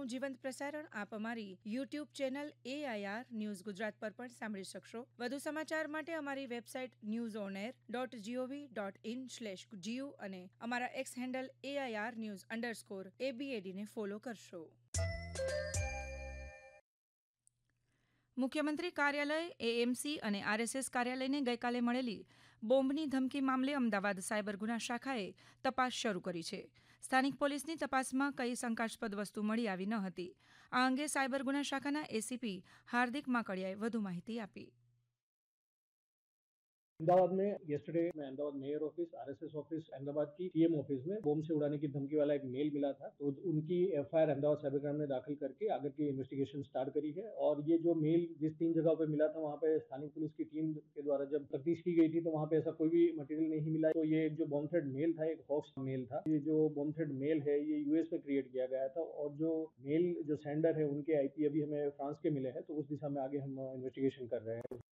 આનું જીવંત પ્રસારણ આપ અમારી YouTube channel AIR news Gujarat પર પણ સાંભળી શકશો. વધુ સમાચાર માટે અમારી વેબસાઇટ newsonair.gov.in/gu અને અમારા એક્સ હેન્ડલ AIR_news_ABAD ને ફોલો કરશો. મુખ્યમંત્રી કાર્યાલય, AMC અને RSS કાર્યાલયને ગઈકાલે મળેલી બોમ્બની ધમકી મામલે અમદાવાદ સાયબર ગુના શાખાએ તપાસ શરૂ કરી છે. સ્થાનિક પોલીસની તપાસમાં કઈ શંકાસ્પદ વસ્તુ મળી આવી ન હતી. આ અંગે સાયબર ગુના શાખાના ACP હાર્દિક માકડિયાએ વધુ માહિતી આપી. अहमदाबाद में येस्टरडे में Ahmedabad mayor office, RSS office, Ahmedabad की TM ऑफिस में बम से उड़ाने की धमकी वाला एक मेल मिला था. तो उनकी FIR अहमदाबाद साइबर क्राइम ने दाखिल करके आगे की इन्वेस्टिगेशन स्टार्ट करी है. और ये जो मेल जिस 3 जगह पे मिला था वहाँ पे स्थानीय पुलिस की टीम के द्वारा जब तफ्तीश की गई थी तो वहाँ पे ऐसा कोई भी मटेरियल नहीं मिला. तो ये जो बॉम्ब थ्रेट मेल था एक हॉक्स मेल था. ये जो बॉम्ब थ्रेट मेल है ये US में क्रिएट किया गया था और जो मेल जो सेंडर है उनके IP अभी हमें फ्रांस के मिले हैं. तो उस दिशा में आगे हम इन्वेस्टिगेशन कर रहे हैं.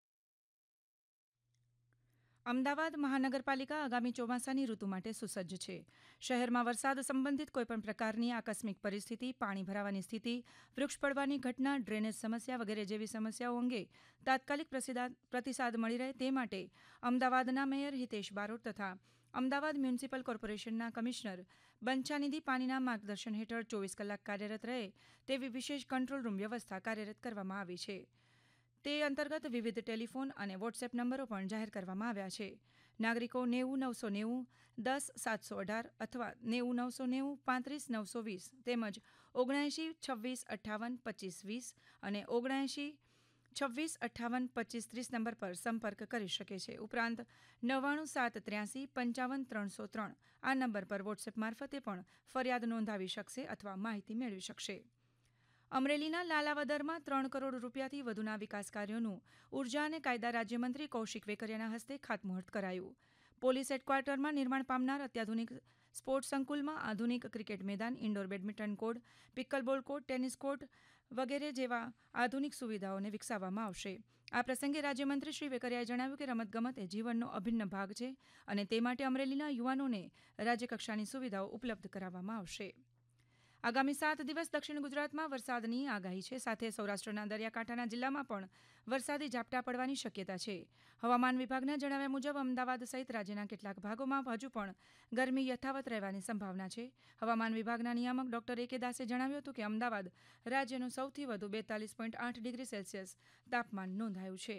અમદાવાદ મહાનગરપાલિકા આગામી ચોમાસાની ઋતુ માટે સુસજ્જ છે. શહેરમાં વરસાદ સંબંધિત કોઈપણ પ્રકારની આકસ્મિક પરિસ્થિતિ, પાણી ભરાવાની સ્થિતિ, વૃક્ષ પડવાની ઘટના, ડ્રેનેજ સમસ્યા વગેરે જેવી સમસ્યાઓ અંગે તાત્કાલિક પ્રતિસાદ મળી રહે તે માટે અમદાવાદના મેયર હિતેશ બારોટ તથા અમદાવાદ મ્યુનિસિપલ કોર્પોરેશનના કમિશનર બંછાનિધિ પાનીના માર્ગદર્શન હેઠળ 24 કલાક કાર્યરત રહે તેવી વિશેષ કંટ્રોલ રૂમ વ્યવસ્થા કાર્યરત કરવામાં આવી છે. તે અંતર્ગત વિવિધ ટેલિફોન અને વોટ્સએપ નંબરો પણ જાહેર કરવામાં આવ્યા છે. નાગરિકો 90 990 10 718 અથવા 90 990 35 920 તેમજ 79 26 58 25 20 અને 79 26 58 25 30 નંબર પર સંપર્ક કરી શકે છે. ઉપરાંત 99 783 55 303 આ નંબર પર વોટ્સએપ મારફતે પણ ફરિયાદ નોંધાવી શકશે અથવા માહિતી મેળવી શકશે. અમરેલીના લાલાવદરમાં 3 કરોડ રૂપિયાથી વધુના વિકાસ કાર્યોનું ઉર્જા અને કાયદા રાજ્યમંત્રી કૌશિક વેકરિયાના હસ્તે ખાતમુહૂર્ત કરાયું. પોલીસ હેડક્વાર્ટરમાં નિર્માણ પામનાર અત્યાધુનિક સ્પોર્ટ્સ સંકુલમાં આધુનિક ક્રિકેટ મેદાન, indoor badminton court, પિકલબોલ court, tennis court વગેરે જેવા આધુનિક સુવિધાઓને વિકસાવવામાં આવશે. આ પ્રસંગે રાજ્યમંત્રી શ્રી વેકરિયાએ જણાવ્યું કે રમતગમત એ જીવનનો અભિન્ન ભાગ છે અને તે માટે અમરેલીના યુવાનોને રાજ્યકક્ષાની સુવિધાઓ ઉપલબ્ધ કરાવવામાં આવશે. આગામી 7 દિવસ દક્ષિણ ગુજરાતમાં વરસાદની આગાહી છે. સાથે સૌરાષ્ટ્રના દરિયાકાંઠાના જિલ્લામાં પણ વરસાદી ઝાપટા પડવાની શક્યતા છે. હવામાન વિભાગના જણાવ્યા મુજબ અમદાવાદ સહિત રાજ્યના કેટલાક ભાગોમાં હજુ પણ ગરમી યથાવત રહેવાની સંભાવના છે. હવામાન વિભાગના નિયામક ડોક્ટર A.K. દાસે જણાવ્યું હતું કે અમદાવાદ રાજ્યનું સૌથી વધુ 42.8 ડિગ્રી સેલ્સિયસ તાપમાન નોંધાયું છે.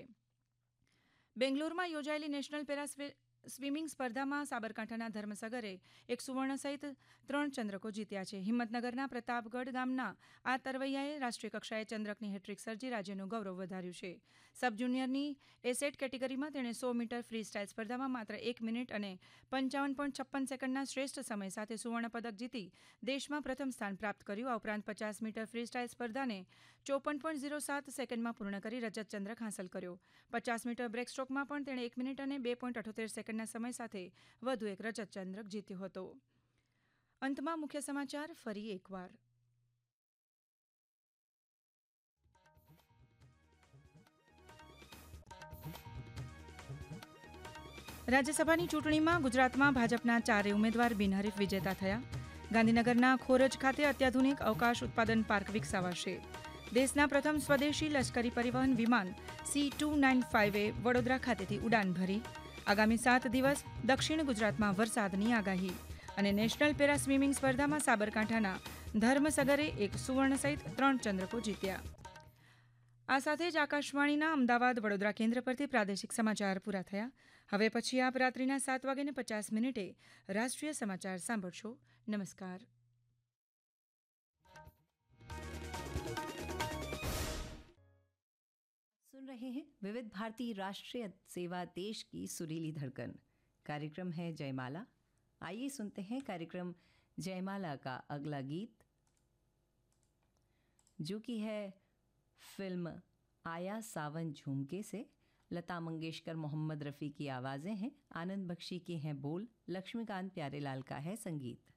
બેંગ્લોરમાં યોજાયેલી નેશનલ પેરા સ્વિમિંગ સ્પર્ધામાં સાબરકાંઠાના ધર્મસગરે 1 સુવર્ણ સહિત 3 ચંદ્રકો જીત્યા છે. હિંમતનગરના પ્રતાપગઢ ગામના આ તરવૈયાએ રાષ્ટ્રીય કક્ષાએ ચંદ્રકની હેટ્રિક સર્જી રાજ્યનું ગૌરવ વધાર્યું છે. સબ જુનિયરની એસેટ કેટેગરીમાં તેણે 100 મીટર ફ્રી સ્ટાઇલ સ્પર્ધામાં માત્ર 1 મિનિટ અને 55.56 સેકન્ડના શ્રેષ્ઠ સમય સાથે સુવર્ણ પદક જીતી દેશમાં પ્રથમ સ્થાન પ્રાપ્ત કર્યું. આ ઉપરાંત 50 મીટર ફ્રી સ્ટાઇલ સ્પર્ધાને 54.07 સેકન્ડમાં પૂર્ણ કરી રજત ચંદ્રક હાંસલ કર્યો. 50 મીટર બ્રેક સ્ટ્રોકમાં પણ તેણે 1 મિનિટ અને 2.78 સેકન્ડ ના સમય સાથે વધુ એક રજત ચંદ્રક જીત્યો હતો. અંતમાં મુખ્ય સમાચાર ફરી એકવાર. રાજ્યસભાની ચૂંટણીમાં ગુજરાતમાં ભાજપના 4 ઉમેદવાર બિનહરીફ વિજેતા થયા. ગાંધીનગરના ખોરજ ખાતે અત્યાધુનિક અવકાશ ઉત્પાદન પાર્ક વિકસાવાશે. દેશના પ્રથમ સ્વદેશી લશ્કરી પરિવહન વિમાન C-295એ વડોદરા ખાતેથી ઉડાન ભરી. આગામી 7 દિવસ દક્ષિણ ગુજરાતમાં વરસાદની આગાહી અને નેશનલ પેરા સ્વિમિંગ સ્પર્ધામાં સાબરકાંઠાના ધર્મસગરે 1 સુવર્ણ સહિત 3 ચંદ્રકો જીત્યા. આ સાથે જ આકાશવાણીના અમદાવાદ વડોદરા કેન્દ્ર પરથી પ્રાદેશિક સમાચાર પૂરા થયા. હવે પછી આપ રાત્રિના 7:50 રાષ્ટ્રીય સમાચાર સાંભળશો. નમસ્કાર. सुन रहे हैं विविध भारती राष्ट्रीय सेवा देश की सुरीली धड़कन. कार्यक्रम है जयमाला. आइए सुनते हैं कार्यक्रम जयमाला का अगला गीत जो कि है फिल्म आया सावन झुमके से. लता मंगेशकर, मोहम्मद रफ़ी की आवाज़ें हैं, आनंद बख्शी के हैं बोल, लक्ष्मीकांत प्यारेलाल का है संगीत.